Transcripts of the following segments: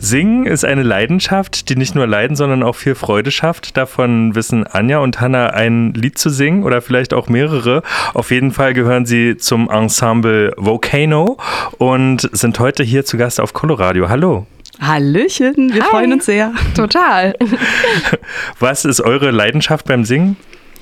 Singen ist eine Leidenschaft, die nicht nur Leiden, sondern auch viel Freude schafft. Davon wissen Anja und Hanna ein Lied zu singen oder vielleicht auch mehrere. Auf jeden Fall gehören sie zum Ensemble Volcano und sind heute hier zu Gast auf Coloradio. Hallo. Hallöchen, wir freuen uns sehr. Total. Was ist eure Leidenschaft beim Singen?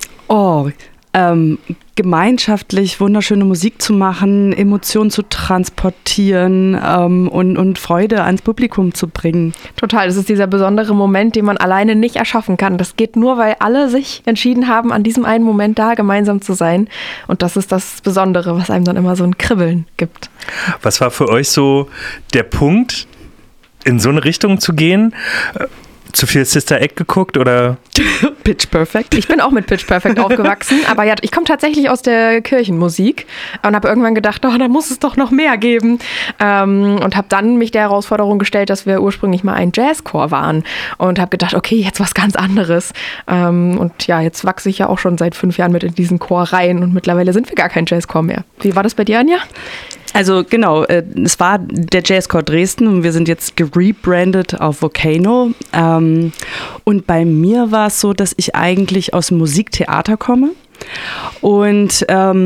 Gemeinschaftlich wunderschöne Musik zu machen, Emotionen zu transportieren und Freude ans Publikum zu bringen. Total, das ist dieser besondere Moment, den man alleine nicht erschaffen kann. Das geht nur, weil alle sich entschieden haben, an diesem einen Moment da gemeinsam zu sein. Und das ist das Besondere, was einem dann immer so ein Kribbeln gibt. Was war für euch so der Punkt, in so eine Richtung zu gehen? Zu viel Sister Act geguckt oder? Pitch Perfect. Ich bin auch mit Pitch Perfect aufgewachsen, aber ja, ich komme tatsächlich aus der Kirchenmusik und habe irgendwann gedacht, da muss es doch noch mehr geben. Und habe dann mich der Herausforderung gestellt, dass wir ursprünglich mal ein Jazzchor waren und habe gedacht, okay, jetzt was ganz anderes. Und ja, jetzt wachse ich ja auch schon seit 5 Jahren mit in diesen Chor rein und mittlerweile sind wir gar kein Jazzchor mehr. Wie war das bei dir, Anja? Also genau, es war der Jazzchor Dresden und wir sind jetzt gerebrandet auf Volcano. Und bei mir war es so, dass ich eigentlich aus dem Musiktheater komme und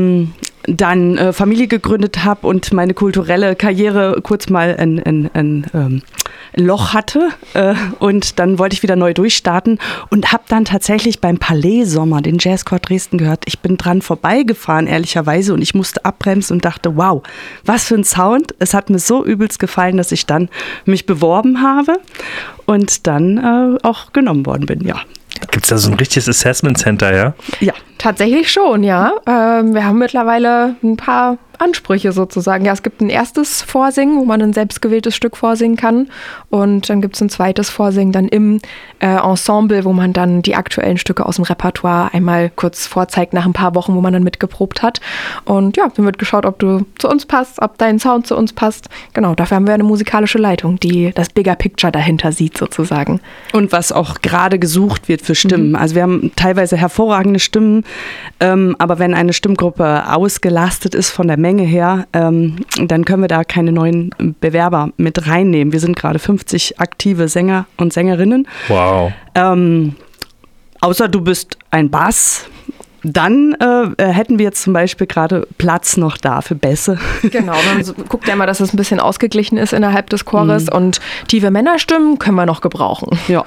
dann Familie gegründet habe und meine kulturelle Karriere kurz mal ein Loch hatte und dann wollte ich wieder neu durchstarten und habe dann tatsächlich beim Palais Sommer den Jazzchor Dresden gehört. Ich bin dran vorbeigefahren, ehrlicherweise, und ich musste abbremsen und dachte, wow, was für ein Sound. Es hat mir so übelst gefallen, dass ich dann mich beworben habe und dann auch genommen worden bin, ja. Gibt es da so ein richtiges Assessment Center, ja? Ja, tatsächlich schon, ja. Wir haben mittlerweile ein paar Ansprüche sozusagen. Ja, es gibt ein erstes Vorsingen, wo man ein selbstgewähltes Stück vorsingen kann. Und dann gibt es ein zweites Vorsingen dann im Ensemble, wo man dann die aktuellen Stücke aus dem Repertoire einmal kurz vorzeigt nach ein paar Wochen, wo man dann mitgeprobt hat. Und ja, dann wird geschaut, ob du zu uns passt, ob dein Sound zu uns passt. Genau, dafür haben wir eine musikalische Leitung, die das Bigger Picture dahinter sieht sozusagen. Und was auch gerade gesucht wird für Stimmen. Mhm. Also wir haben teilweise hervorragende Stimmen, aber wenn eine Stimmgruppe ausgelastet ist von der Menge her, dann können wir da keine neuen Bewerber mit reinnehmen. Wir sind gerade 50 aktive Sänger und Sängerinnen. Wow. Außer du bist ein Bass, dann hätten wir jetzt zum Beispiel gerade Platz noch da für Bässe. Genau, dann guckt ja mal, dass es ein bisschen ausgeglichen ist innerhalb des Chores und tiefe Männerstimmen können wir noch gebrauchen. Ja.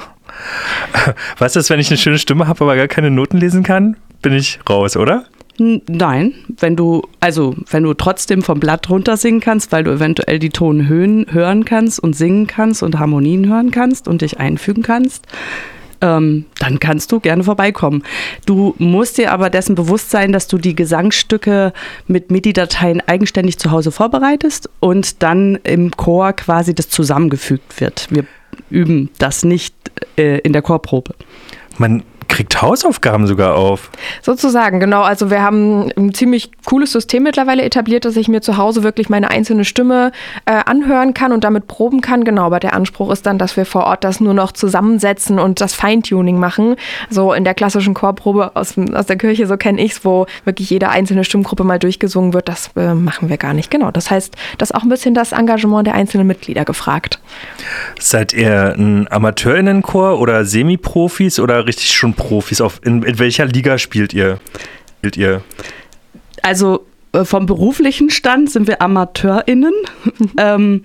Was ist, wenn ich eine schöne Stimme habe, aber gar keine Noten lesen kann? Bin ich raus, oder? Nein, wenn du trotzdem vom Blatt runter singen kannst, weil du eventuell die Tonhöhen hören kannst und singen kannst und Harmonien hören kannst und dich einfügen kannst, dann kannst du gerne vorbeikommen. Du musst dir aber dessen bewusst sein, dass du die Gesangsstücke mit MIDI-Dateien eigenständig zu Hause vorbereitest und dann im Chor quasi das zusammengefügt wird. Wir üben das nicht in der Chorprobe. Man kriegt Hausaufgaben sogar auf. Sozusagen, genau. Also wir haben ein ziemlich cooles System mittlerweile etabliert, dass ich mir zu Hause wirklich meine einzelne Stimme anhören kann und damit proben kann. Genau, aber der Anspruch ist dann, dass wir vor Ort das nur noch zusammensetzen und das Feintuning machen. So in der klassischen Chorprobe aus der Kirche, so kenne ich es, wo wirklich jede einzelne Stimmgruppe mal durchgesungen wird, das machen wir gar nicht. Genau, das heißt, das ist auch ein bisschen das Engagement der einzelnen Mitglieder gefragt. Seid ihr ein AmateurInnenchor oder Semi-Profis oder richtig schon Profis? In welcher Liga spielt ihr? Also vom beruflichen Stand sind wir AmateurInnen.